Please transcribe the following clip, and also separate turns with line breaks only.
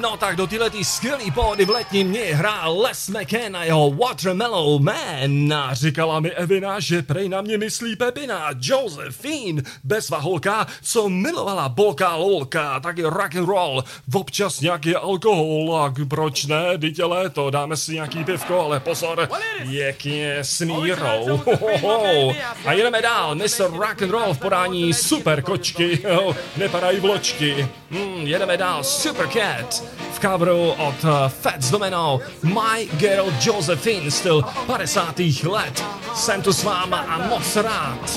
No tak do tyhle skvělý pohody v letním dni hrál Les McCann a jeho Watermelon Man. A říkala mi Evina, že prej na mě myslí Pepina. Josephine, bezva holka, co milovala bolka lolka, taky rock and roll, občas nějaký alkohol, a proč ne, dítě léto, dáme si nějaký pivko, ale pozor, pěkně s mírou. A jedeme dál, Mr. Rock and Roll v podání Super kočky, nepadají vločky. Jedeme dál, Supercat v coveru od Fats Domino, My Girl Josephine, styl 50. let. Jsem tu s váma a moc rád.